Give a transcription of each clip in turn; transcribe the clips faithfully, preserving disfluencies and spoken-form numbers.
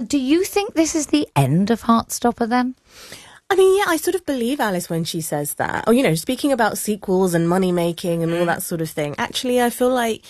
do you think this is the end of Heartstopper then? I mean, yeah, I sort of believe Alice when she says that. Oh, you know, speaking about sequels and money making and all that sort of thing. Actually, I feel like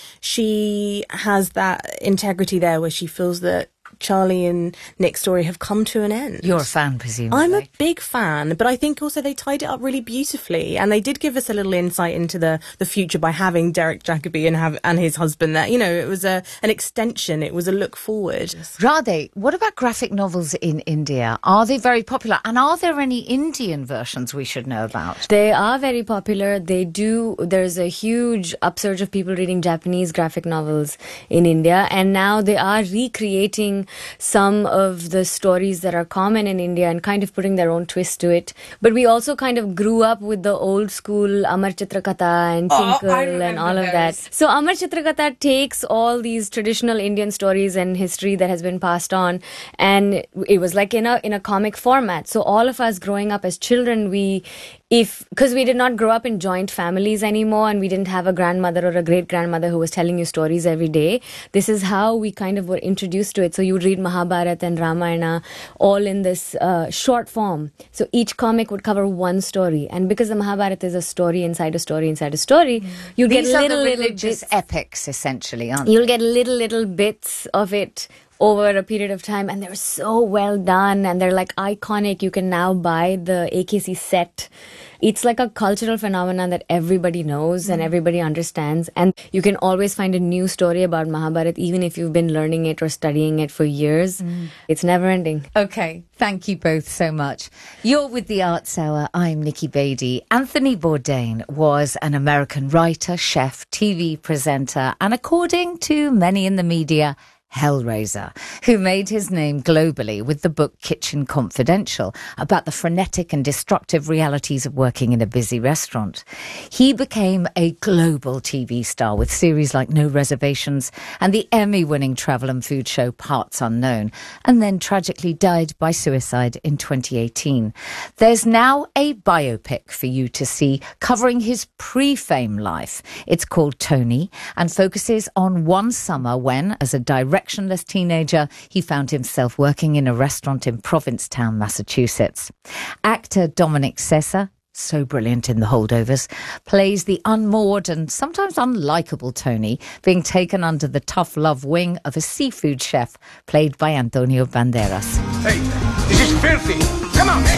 she has that integrity there where she feels that Charlie and Nick's story have come to an end. You're a fan, presumably. I'm a big fan, but I think also they tied it up really beautifully, and they did give us a little insight into the, the future by having Derek Jacobi and have and his husband there. You know, it was a an extension. It was a look forward. Radhe, what about graphic novels in India? Are they very popular? And are there any Indian versions we should know about? They are very popular. They do. There's a huge upsurge of people reading Japanese graphic novels in India, and now they are recreating some of the stories that are common in India and kind of putting their own twist to it. But we also kind of grew up with the old school Amar Chitrakatha and Tinkle oh, and all of those. that. So Amar Chitrakatha takes all these traditional Indian stories and history that has been passed on, and it was like in a in a comic format. So all of us growing up as children, we If, because we did not grow up in joint families anymore and we didn't have a grandmother or a great grandmother who was telling you stories every day, this is how we kind of were introduced to it. So you would read Mahabharata and Ramayana all in this uh, short form. So each comic would cover one story. And because the Mahabharata is a story inside a story inside a story, you get These little, are the little religious bits. epics, essentially, aren't they? You'll get little, little bits of it over a period of time, and they're so well done, and they're like iconic. You can now buy the A K C set. It's like a cultural phenomenon that everybody knows and everybody understands, and you can always find a new story about Mahabharata, even if you've been learning it or studying it for years. Mm. It's never ending. Okay, thank you both so much. You're with the Arts Hour. I'm Nikki Beattie. Anthony Bourdain was an American writer, chef, T V presenter, and according to many in the media, Hellraiser, who made his name globally with the book Kitchen Confidential about the frenetic and destructive realities of working in a busy restaurant. He became a global T V star with series like No Reservations and the Emmy-winning travel and food show Parts Unknown, and then tragically died by suicide in twenty eighteen. There's now a biopic for you to see covering his pre-fame life. It's called Tony and focuses on one summer when, as a director, directionless teenager, he found himself working in a restaurant in Provincetown, Massachusetts. Actor Dominic Sessa, so brilliant in The Holdovers, plays the unmoored and sometimes unlikable Tony, being taken under the tough love wing of a seafood chef played by Antonio Banderas. Hey, this is filthy. Come on.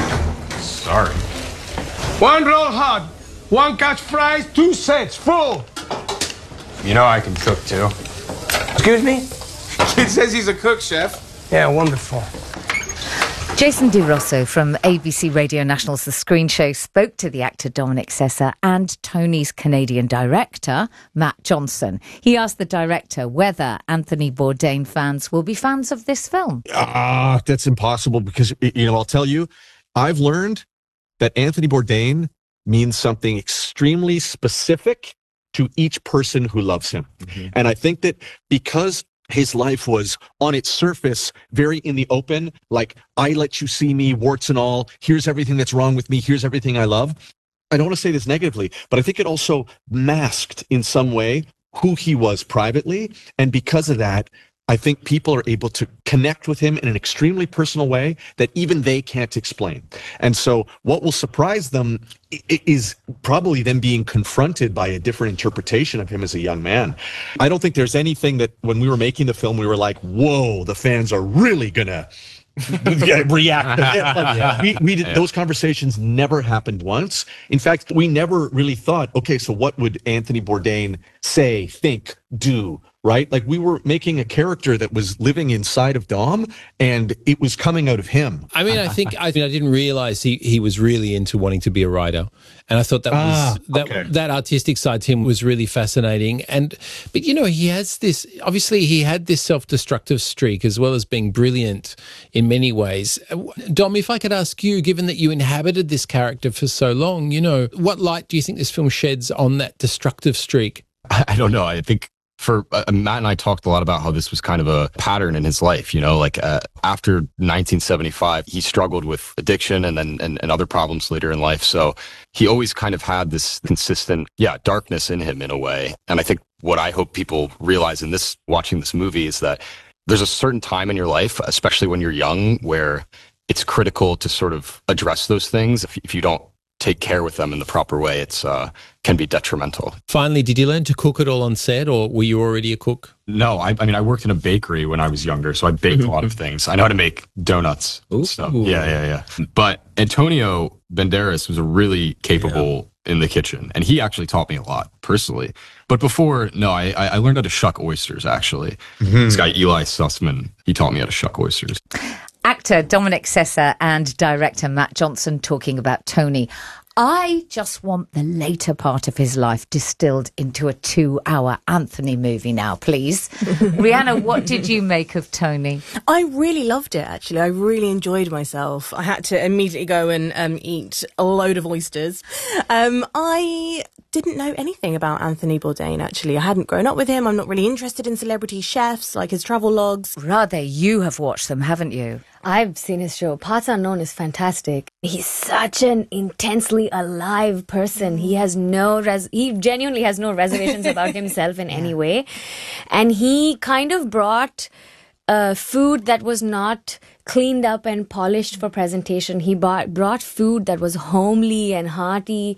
Sorry. One roll hot, one catch fries, two sets, full. You know I can cook too. Excuse me? Kid says he's a cook, chef. Yeah, wonderful. Jason DeRosso from A B C Radio National's The Screen Show spoke to the actor Dominic Sessa and Tony's Canadian director, Matt Johnson. He asked the director whether Anthony Bourdain fans will be fans of this film. Ah, uh, that's impossible because, you know, I'll tell you, I've learned that Anthony Bourdain means something extremely specific to each person who loves him. Mm-hmm. And I think that because his life was on its surface very in the open, like, I let you see me, warts and all, here's everything that's wrong with me, here's everything I love. I don't want to say this negatively, but I think it also masked in some way who he was privately. And because of that, I think people are able to connect with him in an extremely personal way that even they can't explain. And so what will surprise them is probably them being confronted by a different interpretation of him as a young man. I don't think there's anything that when we were making the film, we were like, whoa, the fans are really gonna react to it. Like, we, we did, yeah. Those conversations never happened once. In fact, we never really thought, okay, so what would Anthony Bourdain say, think, do? Right? Like, we were making a character that was living inside of Dom, and it was coming out of him. I mean, I think I mean I didn't realize he, he was really into wanting to be a writer, and I thought that ah, was that okay. that artistic side to him was really fascinating. And but you know, he has this. Obviously, he had this self-destructive streak as well as being brilliant in many ways. Dom, if I could ask you, given that you inhabited this character for so long, you know, what light do you think this film sheds on that destructive streak? I don't know. I think. For uh, Matt and I talked a lot about how this was kind of a pattern in his life, you know, like uh, after nineteen seventy-five, he struggled with addiction and then and, and other problems later in life. So he always kind of had this consistent, yeah, darkness in him in a way. And I think what I hope people realize in this, watching this movie is that there's a certain time in your life, especially when you're young, where it's critical to sort of address those things. If, if you don't take care with them in the proper way, it's uh, can be detrimental. Finally, did you learn to cook at all on set, or were you already a cook? No, I, I mean, I worked in a bakery when I was younger, so I baked a lot of things. I know how to make donuts and stuff. Yeah, yeah, yeah. But Antonio Banderas was a really capable yeah. in the kitchen, and he actually taught me a lot personally. But before, no, I, I learned how to shuck oysters, actually. Mm-hmm. This guy, Eli Sussman, he taught me how to shuck oysters. Actor Dominic Sessa and director Matt Johnson talking about Tony. I just want the later part of his life distilled into a two-hour Anthony movie now, please. Rihanna, what did you make of Tony? I really loved it, actually. I really enjoyed myself. I had to immediately go and um, eat a load of oysters. Um, I didn't know anything about Anthony Bourdain, actually. I hadn't grown up with him. I'm not really interested in celebrity chefs, like his travel logs. Rather, you have watched them, haven't you? I've seen his show. Parts Unknown is fantastic. He's such an intensely alive person. He has no, res- he genuinely has no reservations about himself in yeah. any way. And he kind of brought uh, food that was not cleaned up and polished for presentation. He bought, brought food that was homely and hearty.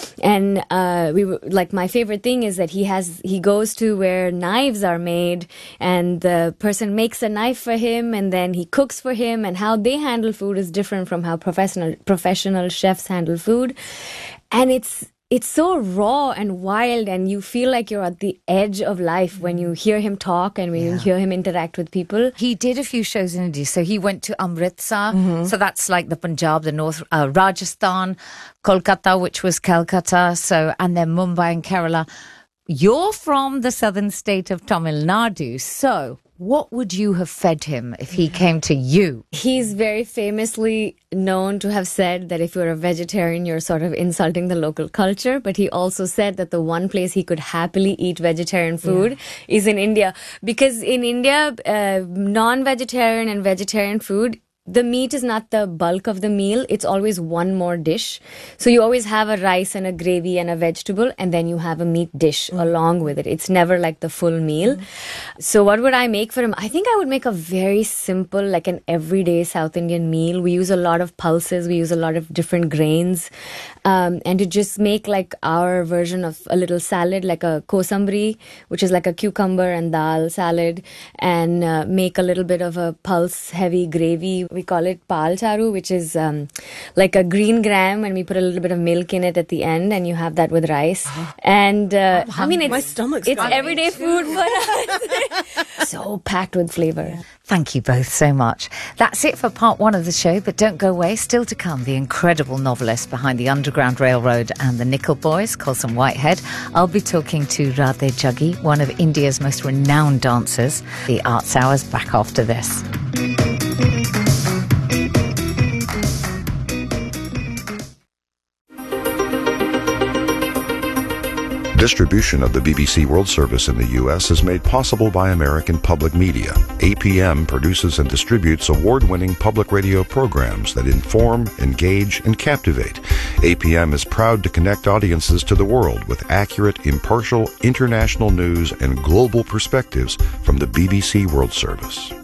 And uh, we were, like, my favorite thing is that he has he goes to where knives are made, and the person makes a knife for him, and then he cooks for him. And how they handle food is different from how professional professional chefs handle food. And it's It's so raw and wild, and you feel like you're at the edge of life when you hear him talk and when yeah. you hear him interact with people. He did a few shows in India. So he went to Amritsar. Mm-hmm. So that's like the Punjab, the North, uh, Rajasthan, Kolkata, which was Calcutta. So, and then Mumbai and Kerala. You're from the southern state of Tamil Nadu. So what would you have fed him if he came to you? He's very famously known to have said that if you're a vegetarian, you're sort of insulting the local culture. But he also said that the one place he could happily eat vegetarian food yeah. is in India. Because in India, uh, non-vegetarian and vegetarian food, the meat is not the bulk of the meal. It's always one more dish. So you always have a rice and a gravy and a vegetable, and then you have a meat dish mm. along with it. It's never like the full meal. Mm. So what would I make for him? I think I would make a very simple, like an everyday South Indian meal. We use a lot of pulses. We use a lot of different grains. Um, and to just make like our version of a little salad, like a kosambri, which is like a cucumber and dal salad, and uh, make a little bit of a pulse heavy gravy. We call it pal charu, which is um, like a green gram, and we put a little bit of milk in it at the end, and you have that with rice. And uh, I mean, it's, my stomach's it's everyday food for us. So packed with flavor. Thank you both so much. That's it for part one of the show, but don't go away. Still to come, the incredible novelist behind the Underground Railroad and the Nickel Boys, Colson Whitehead. I'll be talking to Radhe Jaggi, one of India's most renowned dancers. The Arts Hour's back after this. Distribution of the B B C World Service in the U S is made possible by American Public Media. A P M produces and distributes award-winning public radio programs that inform, engage, and captivate. A P M is proud to connect audiences to the world with accurate, impartial, international news and global perspectives from the B B C World Service.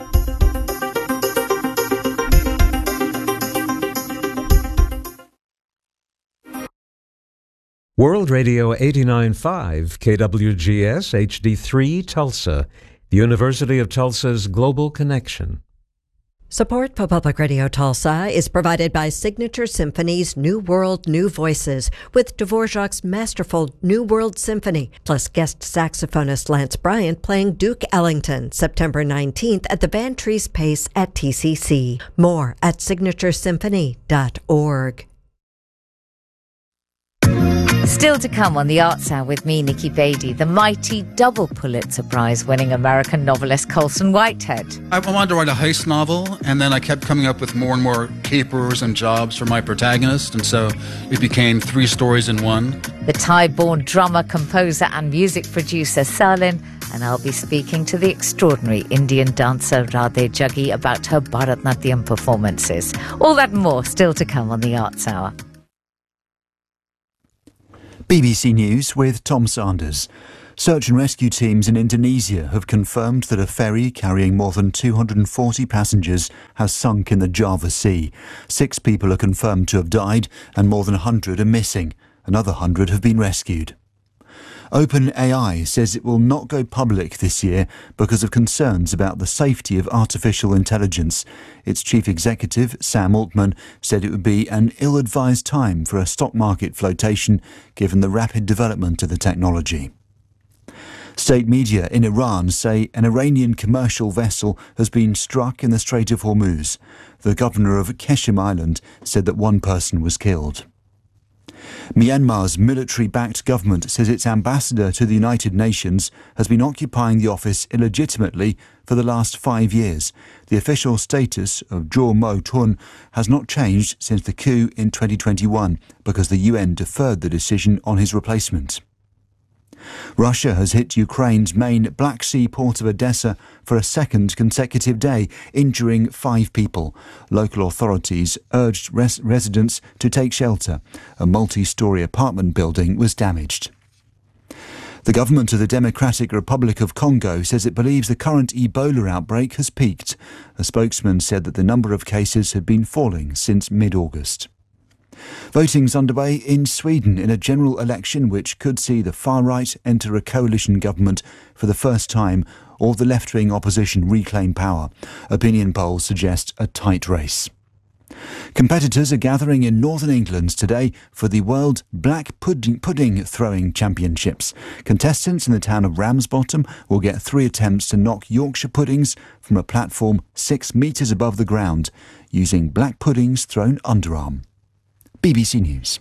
World Radio eighty-nine point five, K W G S H D three Tulsa, the University of Tulsa's Global Connection. Support for Public Radio Tulsa is provided by Signature Symphony's New World, New Voices, with Dvorak's masterful New World Symphony, plus guest saxophonist Lance Bryant playing Duke Ellington, September nineteenth at the Van Trees Pace at T C C. More at signature symphony dot org. Still to come on the Arts Hour with me, Nikki Beatty, the mighty double Pulitzer Prize-winning American novelist Colson Whitehead. I wanted to write a heist novel, and then I kept coming up with more and more capers and jobs for my protagonist, and so it became three stories in one. The Thai-born drummer, composer and music producer Salin, and I'll be speaking to the extraordinary Indian dancer Radhe Jaggi about her Bharatnatyam performances. All that and more still to come on the Arts Hour. B B C News with Tom Sanders. Search and rescue teams in Indonesia have confirmed that a ferry carrying more than two hundred forty passengers has sunk in the Java Sea. Six people are confirmed to have died and more than one hundred are missing. Another one hundred have been rescued. OpenAI says it will not go public this year because of concerns about the safety of artificial intelligence. Its chief executive, Sam Altman, said it would be an ill-advised time for a stock market flotation given the rapid development of the technology. State media in Iran say an Iranian commercial vessel has been struck in the Strait of Hormuz. The governor of Qeshm Island said that one person was killed. Myanmar's military-backed government says its ambassador to the United Nations has been occupying the office illegitimately for the last five years. The official status of Jo Mo Tun has not changed since the coup in twenty twenty-one because the U N deferred the decision on his replacement. Russia has hit Ukraine's main Black Sea port of Odessa for a second consecutive day, injuring five people. Local authorities urged res- residents to take shelter. A multi-storey apartment building was damaged. The government of the Democratic Republic of Congo says it believes the current Ebola outbreak has peaked. A spokesman said that the number of cases had been falling since mid-August. Voting's underway in Sweden in a general election which could see the far-right enter a coalition government for the first time or the left-wing opposition reclaim power. Opinion polls suggest a tight race. Competitors are gathering in northern England today for the World Black Pudding, Pudding Throwing Championships. Contestants in the town of Ramsbottom will get three attempts to knock Yorkshire puddings from a platform six metres above the ground using black puddings thrown underarm. B B C News.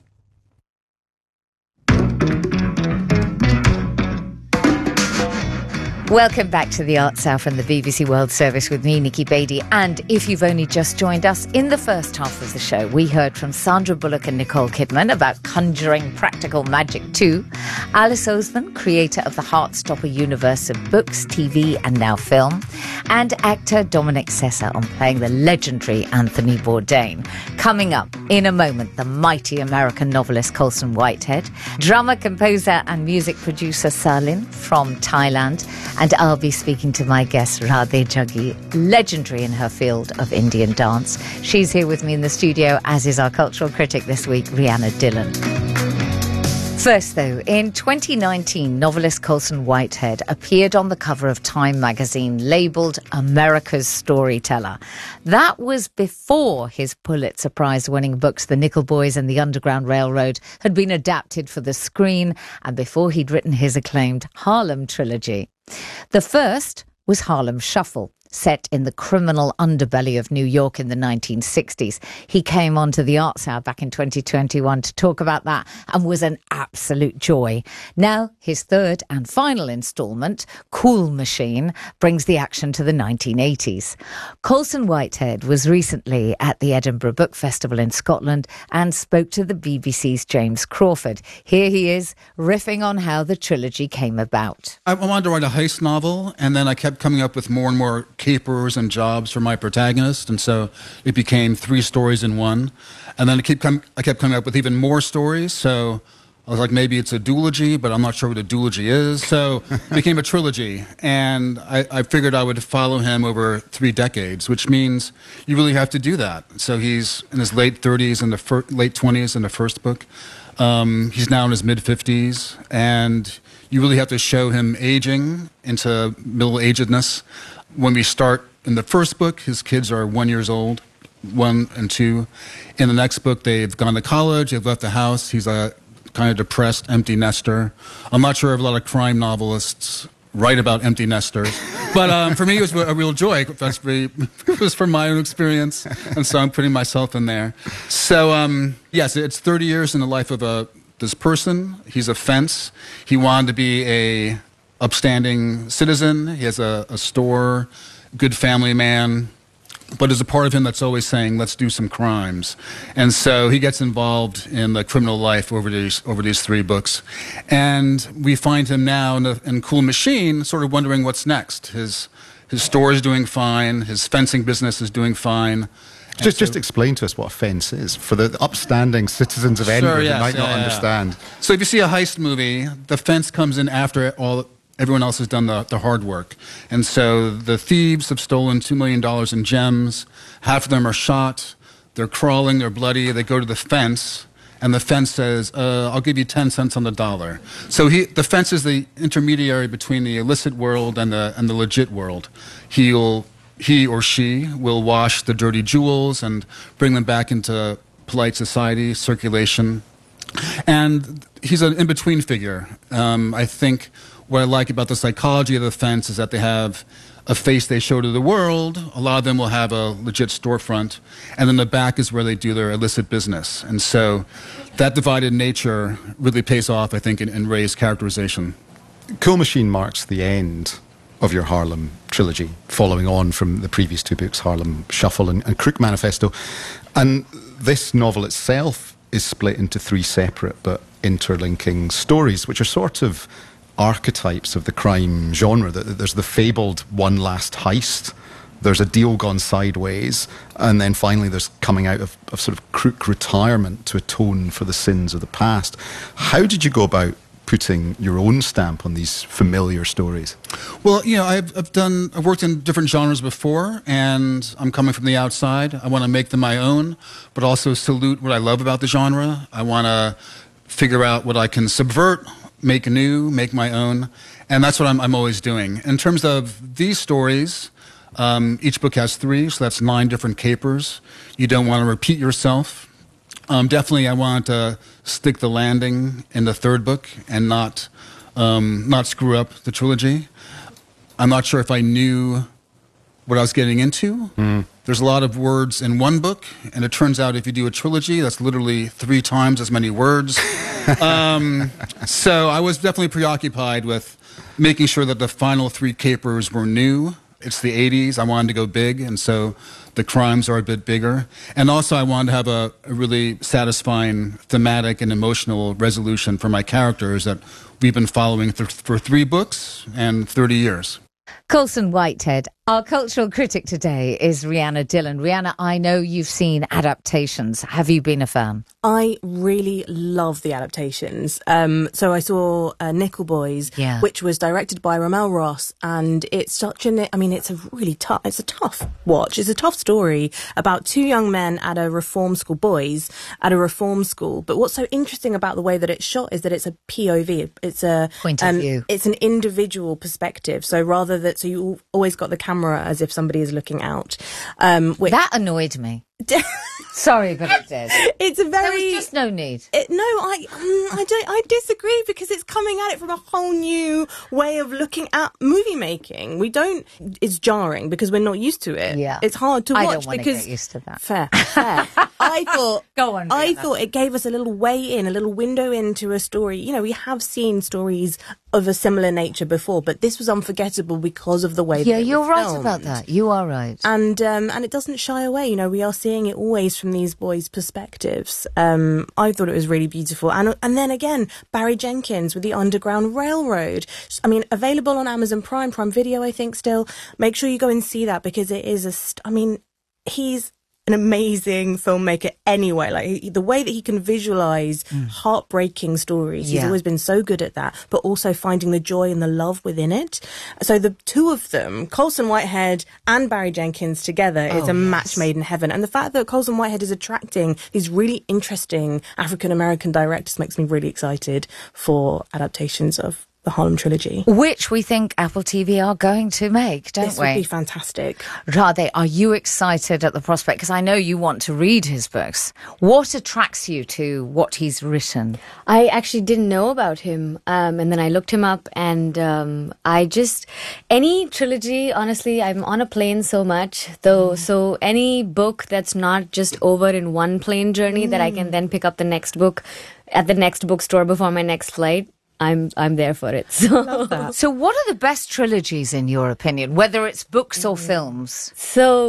Welcome back to the Arts Hour from the B B C World Service with me, Nikki Beattie. And if you've only just joined us, in the first half of the show, we heard from Sandra Bullock and Nicole Kidman about conjuring practical magic too. Alice Oseman, creator of the Heartstopper universe of books, T V and now film. And actor Dominic Sessa on playing the legendary Anthony Bourdain. Coming up in a moment, the mighty American novelist Colson Whitehead, drummer, composer and music producer Salin from Thailand. And I'll be speaking to my guest, Radhe Jaggi, legendary in her field of Indian dance. She's here with me in the studio, as is our cultural critic this week, Rhianna Dillon. First, though, in twenty nineteen, novelist Colson Whitehead appeared on the cover of Time magazine, labelled America's Storyteller. That was before his Pulitzer Prize-winning books, The Nickel Boys and The Underground Railroad, had been adapted for the screen, and before he'd written his acclaimed Harlem trilogy. The first was Harlem Shuffle, set in the criminal underbelly of New York in the nineteen sixties. He came onto the Arts Hour back in twenty twenty-one to talk about that and was an absolute joy. Now, his third and final instalment, Cool Machine, brings the action to the nineteen eighties. Colson Whitehead was recently at the Edinburgh Book Festival in Scotland and spoke to the B B C's James Crawford. Here he is, riffing on how the trilogy came about. I wanted to write a heist novel, and then I kept coming up with more and more capers and jobs for my protagonist, and so it became three stories in one. And then I keep com- I kept coming up with even more stories, so I was like, maybe it's a duology, but I'm not sure what a duology is, so it became a trilogy. And I, I figured I would follow him over three decades, which means you really have to do that. So he's in his late thirties and the fir- late twenties in the first book. Um, he's now in his mid-fifties, and you really have to show him aging into middle-agedness. When we start in the first book, his kids are one years old, one and two. In the next book, they've gone to college, they've left the house. He's a kind of depressed, empty nester. I'm not sure if a lot of crime novelists write about empty nesters, but um, for me, it was a real joy. That's very, it was from my own experience, and so I'm putting myself in there. So, um, yes, it's thirty years in the life of a this person. He's a fence. He wanted to be a upstanding citizen. He has a, a store, good family man, but there's a part of him that's always saying, let's do some crimes. And so he gets involved in the criminal life over these over these three books. And we find him now in, the, in Cool Machine sort of wondering what's next. His, his store is doing fine. His fencing business is doing fine. Just, so, just explain to us what a fence is for the upstanding citizens of Edinburgh sure, yes, that might yeah, not yeah, understand. Yeah. So if you see a heist movie, the fence comes in after all everyone else has done the, the hard work. And so the thieves have stolen two million dollars in gems. Half of them are shot. They're crawling. They're bloody. They go to the fence, and the fence says, uh, I'll give you ten cents on the dollar. So he, the fence is the intermediary between the illicit world and the, and the legit world. He'll, he or she will wash the dirty jewels and bring them back into polite society, circulation. And he's an in-between figure. Um, I think what I like about the psychology of the fence is that they have a face they show to the world. A lot of them will have a legit storefront. And then the back is where they do their illicit business. And so that divided nature really pays off, I think, in, in Ray's characterization. Cool Machine marks the end of your Harlem trilogy, following on from the previous two books, Harlem Shuffle and, and Crook Manifesto. And this novel itself is split into three separate but interlinking stories, which are sort of archetypes of the crime genre. There's the fabled one last heist, there's a deal gone sideways, and then finally there's coming out of, of sort of crook retirement to atone for the sins of the past. How did you go about putting your own stamp on these familiar stories? Well, you know, I've, I've done, I've worked in different genres before, and I'm coming from the outside. I want to make them my own, but also salute what I love about the genre. I want to figure out what I can subvert, make new, make my own, and that's what I'm, I'm always doing. In terms of these stories, um, each book has three, so that's nine different capers. You don't want to repeat yourself. Um, definitely, I want to stick the landing in the third book and not um, not screw up the trilogy. I'm not sure if I knew what I was getting into. Mm. There's a lot of words in one book, and it turns out if you do a trilogy, that's literally three times as many words. um, so I was definitely preoccupied with making sure that the final three capers were new. It's the eighties. I wanted to go big, and so the crimes are a bit bigger. And also I wanted to have a, a really satisfying thematic and emotional resolution for my characters that we've been following th- for three books and thirty years. Colson Whitehead. Our cultural critic today is Rhianna Dillon. Rhianna, I know you've seen adaptations. Have you been a fan? I really love the adaptations. Um, so I saw uh, Nickel Boys, yeah. which was directed by Ramel Ross, and it's such an, I mean, it's a really tough, it's a tough watch. It's a tough story about two young men at a reform school, boys at a reform school. But what's so interesting about the way that it's shot is that it's a P O V. It's a point of um, view. It's an individual perspective. So rather that, so you always got the camera as if somebody is looking out. Um, which, that annoyed me. Sorry, but it did. It's a very... There was just no need. It, no, I um, I don't. I disagree because it's coming at it from a whole new way of looking at movie making. We don't... It's jarring because we're not used to it. Yeah. It's hard to watch I don't want because... to get used to that. Fair, fair. I thought... Go on, I Rhianna. thought it gave us a little way in, a little window into a story. You know, we have seen stories of a similar nature before, but this was unforgettable because of the way Yeah, that it you're was right filmed. about that. You are right. And um, and it doesn't shy away. You know, we are seeing it always from these boys' perspectives. Um, I thought it was really beautiful. And and then again, Barry Jenkins with the Underground Railroad. I mean, available on Amazon Prime, Prime Video, I think still. Make sure you go and see that because it is a... St- I mean, he's an amazing filmmaker anyway. Like he, the way that he can visualize mm. heartbreaking stories. Yeah. He's always been so good at that, but also finding the joy and the love within it. So the two of them, Colson Whitehead and Barry Jenkins together, Oh, is a yes. match made in heaven. And the fact that Colson Whitehead is attracting these really interesting African-American directors makes me really excited for adaptations of the Harlem Trilogy. Which we think Apple T V are going to make, don't this we? This would be fantastic. Are they? Are you excited at the prospect? Because I know you want to read his books. What attracts you to what he's written? I actually didn't know about him, um, and then I looked him up, and um, I just any trilogy. Honestly, I'm on a plane so much, though. Mm. So any book that's not just over in one plane journey mm. that I can then pick up the next book at the next bookstore before my next flight. I'm I'm there for it. So, so what are the best trilogies in your opinion, whether it's books or films? So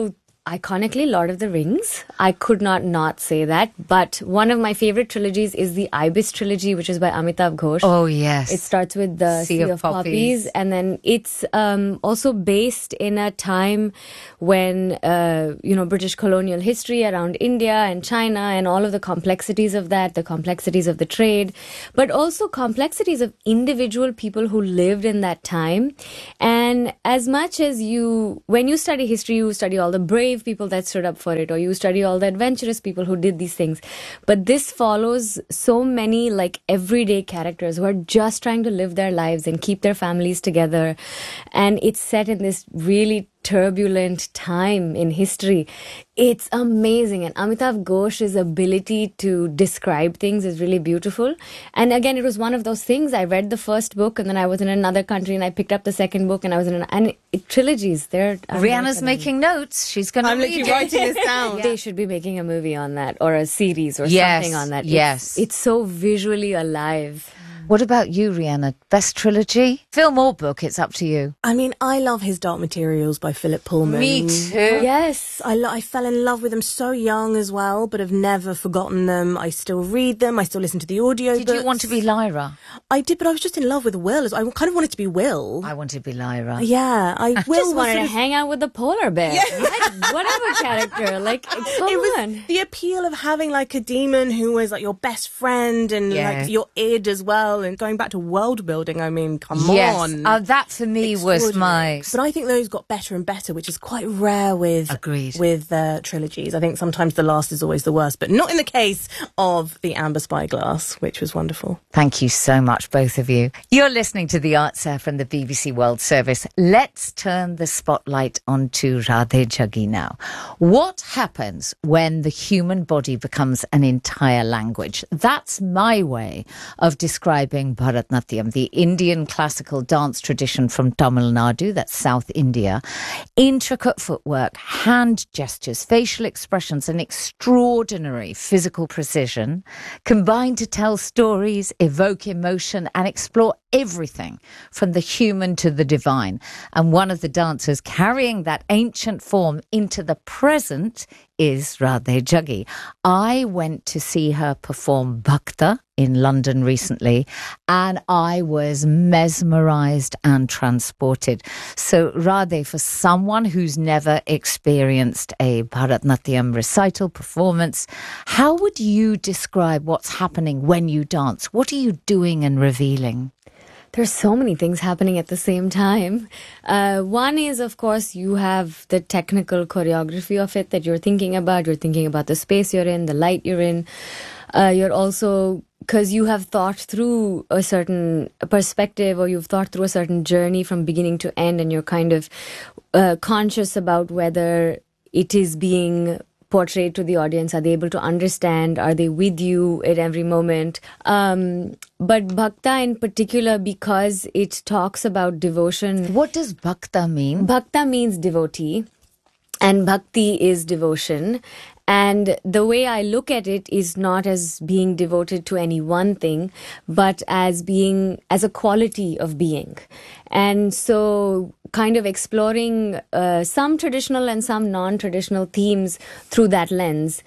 iconically Lord of the Rings. I could not not say that. But one of my favorite trilogies is the Ibis trilogy, which is by Amitav Ghosh. Oh, yes. It starts with the Sea, sea of, of poppies. poppies. And then it's um, also based in a time when, uh, you know, British colonial history around India and China and all of the complexities of that, the complexities of the trade, but also complexities of individual people who lived in that time. And as much as you, when you study history, you study all the brave people that stood up for it, or you study all the adventurous people who did these things. But this follows so many like everyday characters who are just trying to live their lives and keep their families together. And it's set in this really turbulent time in history. It's amazing. And Amitav Ghosh's ability to describe things is really beautiful. And again, it was one of those things. I read the first book and then I was in another country and I picked up the second book and I was in an, and it, trilogies. They're Rihanna's making notes. She's going to I'm literally writing this down. They should be making a movie on that or a series or yes, something on that. Yes. It's, it's so visually alive. What about you, Rihanna? Best trilogy? Film or book, it's up to you. I mean, I love his Dark Materials by Philip Pullman. Me too. Yes. I, lo- I fell in love with them so young as well, but have never forgotten them. I still read them. I still listen to the audio Did books. you want to be Lyra? I did, but I was just in love with Will. I kind of wanted to be Will. I wanted to be Lyra. Yeah. I Will just wanted to of... hang out with the polar bear. Yeah. Like, whatever character. Like, come it was on. The appeal of having like a demon who was like your best friend and yeah. like your id as well, and going back to world building, I mean, come yes. on. Uh, that for me was my... But I think those got better and better, which is quite rare with Agreed. with uh, trilogies. I think sometimes the last is always the worst, but not in the case of the Amber Spyglass, which was wonderful. Thank you so much, both of you. You're listening to The Answer from the B B C World Service. Let's turn the spotlight onto Radhe Jaggi now. What happens when the human body becomes an entire language? That's my way of describing Bharatanatyam, the Indian classical dance tradition from Tamil Nadu, that's South India. Intricate footwork, hand gestures, facial expressions, and extraordinary physical precision combined to tell stories, evoke emotion, and explore everything from the human to the divine. And one of the dancers carrying that ancient form into the present is Radhe Jaggi. I went to see her perform Bhakta in London recently, and I was mesmerized and transported. So Radhe, for someone who's never experienced a Bharatanatyam recital performance, how would you describe what's happening when you dance? What are you doing and revealing? There's so many things happening at the same time. Uh, one is, of course, you have the technical choreography of it that you're thinking about. You're thinking about the space you're in, the light you're in. Uh, you're also, because you have thought through a certain perspective or you've thought through a certain journey from beginning to end, and you're kind of uh, conscious about whether it is being portrayed to the audience. Are they able to understand? Are they with you at every moment? Um, but Bhakta in particular, because it talks about devotion. What does Bhakta mean? Bhakta means devotee, and Bhakti is devotion. And the way I look at it is not as being devoted to any one thing, but as being, as a quality of being. And so kind of exploring uh, some traditional and some non-traditional themes through that lens.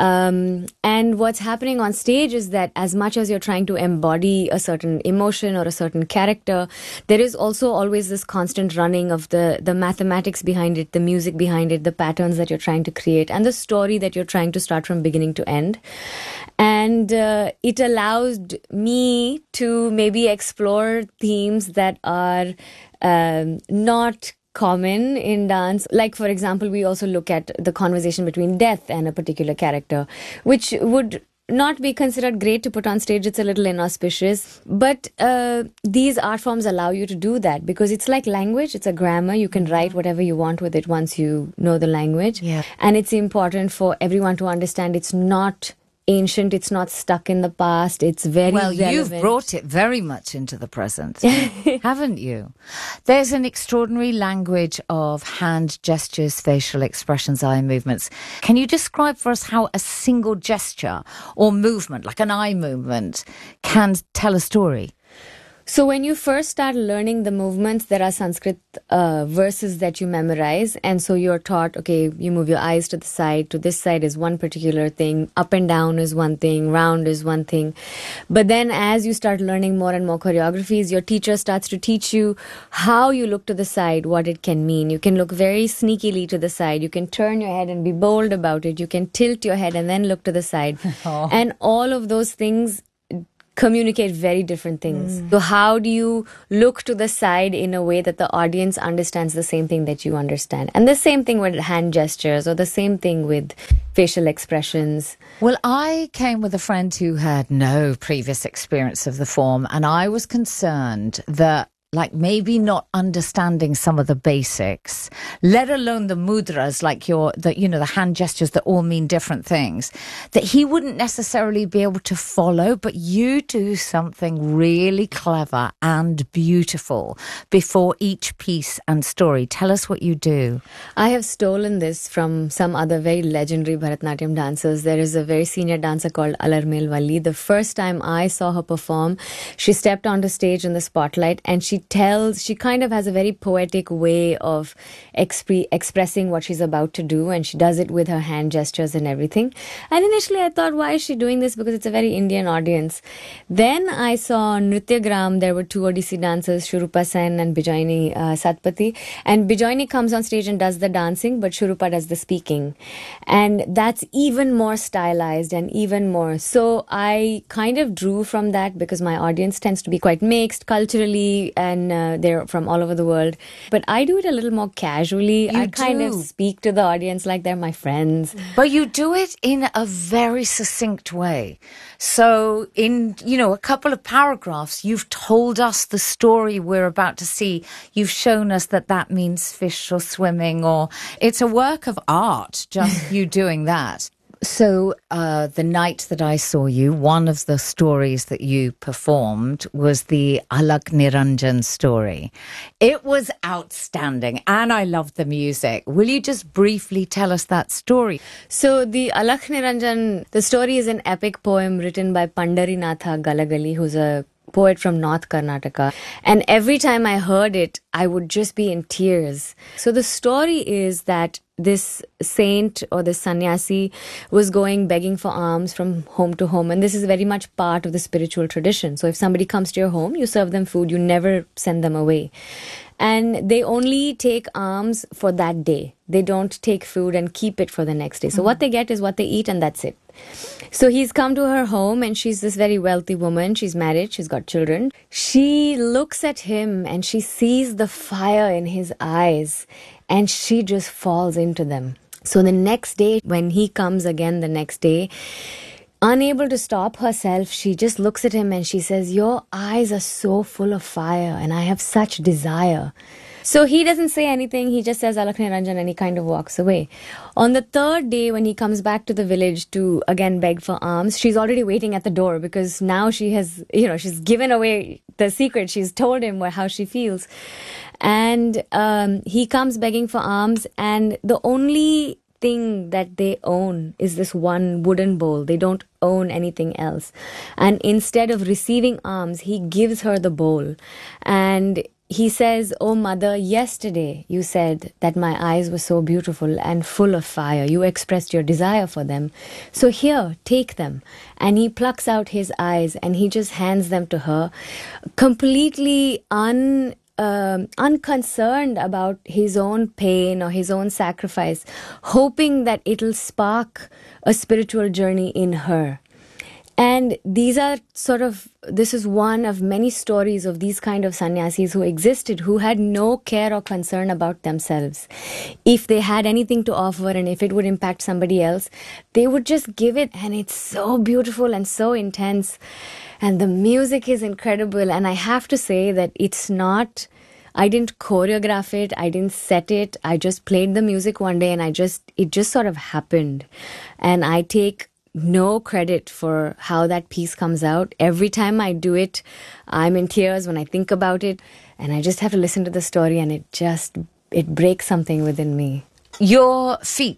Um, and what's happening on stage is that as much as you're trying to embody a certain emotion or a certain character, there is also always this constant running of the, the mathematics behind it, the music behind it, the patterns that you're trying to create, and the story that you're trying to start from beginning to end. And uh, it allowed me to maybe explore themes that are um, not common in dance. Like, for example, we also look at the conversation between death and a particular character, which would not be considered great to put on stage. It's a little inauspicious. But uh, these art forms allow you to do that because it's like language. It's a grammar. You can write whatever you want with it once you know the language. Yeah. And it's important for everyone to understand it's not ancient, it's not stuck in the past, it's very well, relevant. You've brought it very much into the present, haven't you? There's an extraordinary language of hand gestures, facial expressions, eye movements. Can you describe for us how a single gesture or movement, like an eye movement, can tell a story? So when you first start learning the movements, there are Sanskrit uh, verses that you memorize. And so you're taught, okay, you move your eyes to the side. To this side is one particular thing. Up and down is one thing. Round is one thing. But then as you start learning more and more choreographies, your teacher starts to teach you how you look to the side, what it can mean. You can look very sneakily to the side. You can turn your head and be bold about it. You can tilt your head and then look to the side. Oh. And all of those things communicate very different things. Mm. So how do you look to the side in a way that the audience understands the same thing that you understand? And the same thing with hand gestures, or the same thing with facial expressions. Well, I came with a friend who had no previous experience of the form, and I was concerned that like maybe not understanding some of the basics, let alone the mudras, like your, the, you know, the hand gestures that all mean different things, that he wouldn't necessarily be able to follow. But you do something really clever and beautiful before each piece and story. Tell us what you do. I have stolen this from some other very legendary Bharatanatyam dancers. There is a very senior dancer called Alarmel Valli. The first time I saw her perform, she stepped onto stage in the spotlight and she tells, she kind of has a very poetic way of expre- expressing what she's about to do, and she does it with her hand gestures and everything. And initially I thought, why is she doing this? Because it's a very Indian audience. Then I saw Nrityagram. There were two Odissi dancers, Shurupa Sen and Bijoyini uh, Satpathy. And Bijoyini comes on stage and does the dancing, but Shurupa does the speaking. And that's even more stylized and even more. So I kind of drew from that because my audience tends to be quite mixed culturally, and uh, they're from all over the world. But I do it a little more casually. You I kind do. of speak to the audience like they're my friends. But you do it in a very succinct way. So in, you know, a couple of paragraphs, you've told us the story we're about to see. You've shown us that that means fish or swimming, or it's a work of art, just you doing that. So uh, the night that I saw you, one of the stories that you performed was the Alak Niranjan story. It was outstanding, and I loved the music. Will you just briefly tell us that story? So the Alak Niranjan, the story is an epic poem written by Pandarinatha Galagali, who's a poet from North Karnataka. And every time I heard it, I would just be in tears. So the story is that this saint or this sannyasi was going begging for alms from home to home. And this is very much part of the spiritual tradition. So if somebody comes to your home, you serve them food, you never send them away. And they only take alms for that day. They don't take food and keep it for the next day. So mm-hmm. what they get is what they eat, and that's it. So he's come to her home, and she's this very wealthy woman. She's married. She's got children. She looks at him and she sees the fire in his eyes, and she just falls into them. So the next day, when he comes again the next day, unable to stop herself, she just looks at him and she says, "Your eyes are so full of fire and I have such desire." So he doesn't say anything. He just says Alak Niranjan and he kind of walks away. On the third day, when he comes back to the village to again beg for alms, she's already waiting at the door because now she has, you know, she's given away the secret. She's told him how she feels. And um, he comes begging for alms, and the only thing that they own is this one wooden bowl. They don't own anything else. And instead of receiving alms, he gives her the bowl. And he says, "Oh mother, yesterday you said that my eyes were so beautiful and full of fire. You expressed your desire for them. So here, take them." And he plucks out his eyes and he just hands them to her, completely un... Um, unconcerned about his own pain or his own sacrifice, hoping that it'll spark a spiritual journey in her. And these are sort of, this is one of many stories of these kind of sannyasis who existed, who had no care or concern about themselves. If they had anything to offer and if it would impact somebody else, they would just give it. And it's so beautiful and so intense. And the music is incredible. And I have to say that it's not, I didn't choreograph it. I didn't set it. I just played the music one day and I just, it just sort of happened. And I take no credit for how that piece comes out. Every time I do it, I'm in tears when I think about it. And I just have to listen to the story and it just, it breaks something within me. Your feet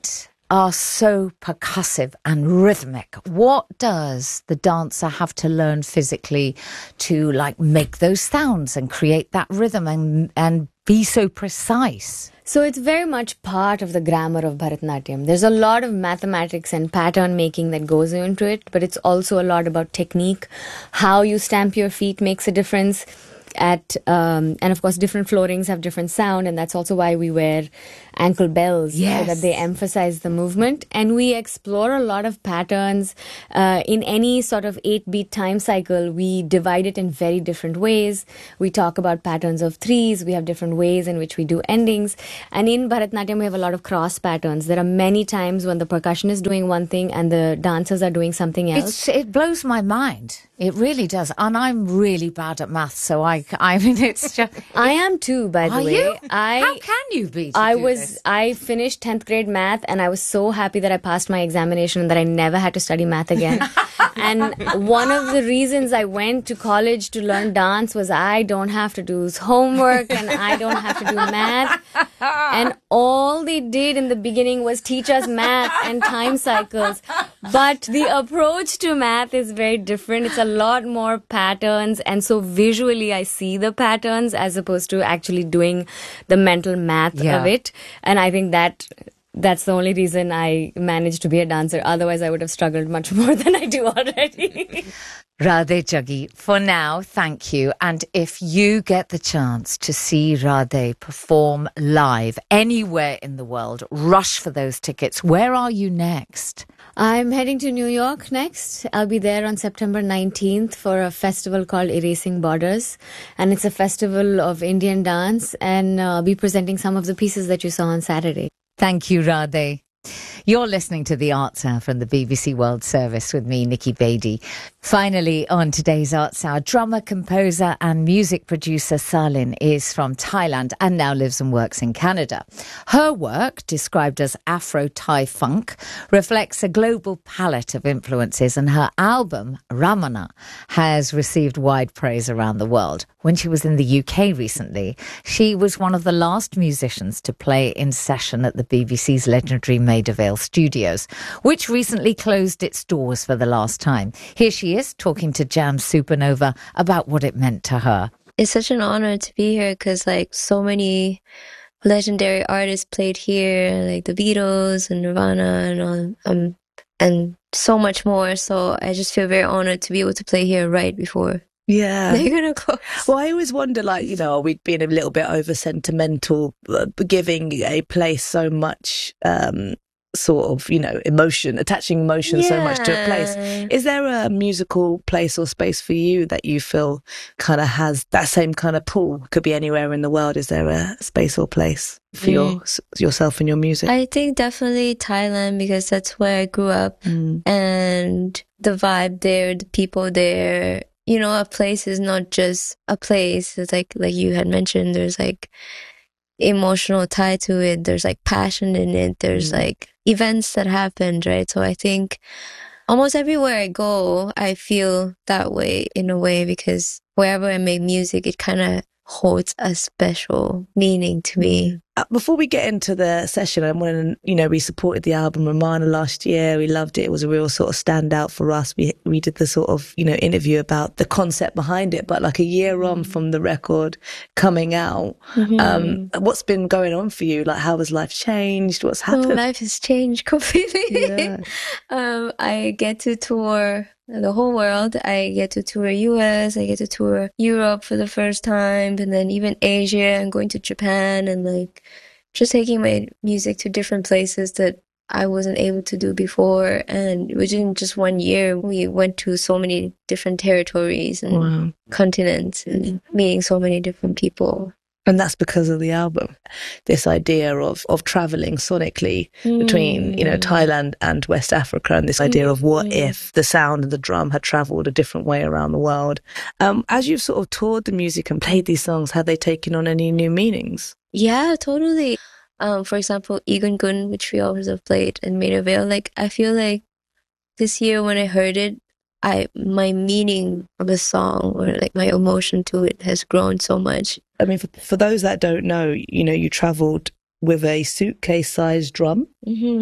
are so percussive and rhythmic. What does the dancer have to learn physically to like make those sounds and create that rhythm and and be so precise? So it's very much part of the grammar of Bharatanatyam. There's a lot of mathematics and pattern making that goes into it, but it's also a lot about technique. How you stamp your feet makes a difference. At um, and of course different floorings have different sound, and that's also why we wear ankle bells, yes, so that they emphasize the movement. And we explore a lot of patterns uh, in any sort of eight beat time cycle. We divide it in very different ways. We talk about patterns of threes. We have different ways in which we do endings. And in Bharatanatyam we have a lot of cross patterns. There are many times when the percussion is doing one thing and the dancers are doing something else. It's, it blows my mind. It really does. And I'm really bad at maths, so I, I mean, it's just... I am too, by the Are way. you? I, How can you be? I do was, this? I finished tenth grade math, and I was so happy that I passed my examination and that I never had to study math again. And one of the reasons I went to college to learn dance was I don't have to do homework and I don't have to do math. And all they did in the beginning was teach us math and time cycles. But the approach to math is very different. It's a lot more patterns. And so visually I see the patterns as opposed to actually doing the mental math Yeah. of it. And I think that that's the only reason I managed to be a dancer. Otherwise, I would have struggled much more than I do already. Radhe Jaggi, for now, thank you. And if you get the chance to see Radhe perform live anywhere in the world, rush for those tickets. Where are you next? I'm heading to New York next. I'll be there on September nineteenth for a festival called Erasing Borders. And it's a festival of Indian dance. And uh, I'll be presenting some of the pieces that you saw on Saturday. Thank you, Radhe. You're listening to The Arts Hour from the B B C World Service with me, Nikki Bedi. Finally, on today's Arts Hour, drummer, composer and music producer Salin is from Thailand and now lives and works in Canada. Her work, described as Afro-Thai funk, reflects a global palette of influences, and her album, Ramana, has received wide praise around the world. When she was in the U K recently, she was one of the last musicians to play in session at the B B C's legendary Maida Vale Studios, which recently closed its doors for the last time. Here she is talking to Jam Supernova about what it meant to her. It's such an honor to be here because, like, so many legendary artists played here, like the Beatles and Nirvana and all, um, and so much more. So I just feel very honored to be able to play here right before. Yeah. They're gonna close. Well, I always wonder, like, you know, are we being a little bit over sentimental, uh, giving a place so much, um, sort of, you know, emotion, attaching emotion so much to a place. Yeah. Is there a musical place or space for you that you feel kind of has that same kind of pull? Could be anywhere in the world. Is there a space or place for Mm. your, yourself and your music? I think definitely Thailand because that's where I grew up, Mm. and the vibe there, the people there. You know, a place is not just a place. It's like, like you had mentioned, there's like emotional tie to it. There's like passion in it. There's Mm. like events that happened, right? So I think almost everywhere I go, I feel that way in a way because wherever I make music, it kind of holds a special meaning to me. Uh, Before we get into the session, and when, you know, we supported the album Ramana last year, we loved it. It was a real sort of standout for us. We we did the sort of, you know, interview about the concept behind it. But like a year on from the record coming out, Mhm. um, what's been going on for you? Like, how has life changed? What's So happened? life has changed completely. Yeah. um, I get to tour the whole world. I get to tour U S. I get to tour Europe for the first time, and then even Asia. I'm going to Japan and like just taking my music to different places that I wasn't able to do before. And within just one year, we went to so many different territories and Wow. continents and meeting so many different people. And that's because of the album. This idea of, of traveling sonically between, you know, Mm. Thailand and West Africa, and this idea of what Mm. if the sound and the drum had traveled a different way around the world. Um, as you've sort of toured the music and played these songs, have they taken on any new meanings? Yeah, totally. Um, for example, Egon Gun, which we always have played, and Maida Vale. Like, I feel like this year when I heard it, I my meaning of a song or like my emotion to it has grown so much. I mean, for, for those that don't know, you know, you traveled with a suitcase-sized drum. Mm-hmm.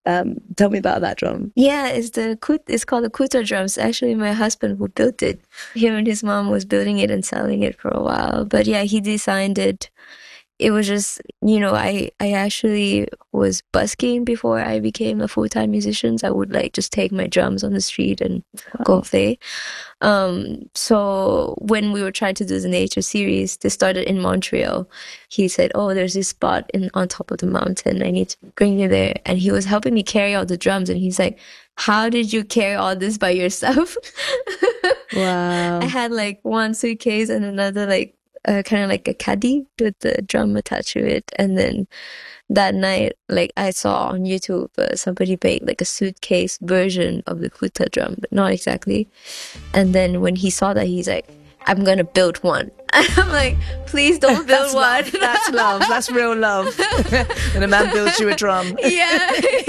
Um, tell me about that drum. Yeah, it's the kut- it's called the Kuta drums. Actually, my husband who built it. Him and his mom was building it and selling it for a while. But yeah, he designed it. It was just, you know, I, I actually was busking before I became a full-time musician. I would like just take my drums on the street and wow. go play. Um, so when we were trying to do the nature series, they started in Montreal. He said, oh, there's this spot in on top of the mountain. I need to bring you there. And he was helping me carry all the drums. And he's like, how did you carry all this by yourself? Wow. I had like one suitcase and another like, Uh, kind of like a caddy with the drum attached to it. And then that night, like I saw on YouTube, uh, somebody made like a suitcase version of the Kuta drum, but not exactly. And then when he saw that, he's like, I'm gonna build one. And I'm like, please don't build That's one. Love. That's love. That's real love. And a man builds you a drum. Yeah.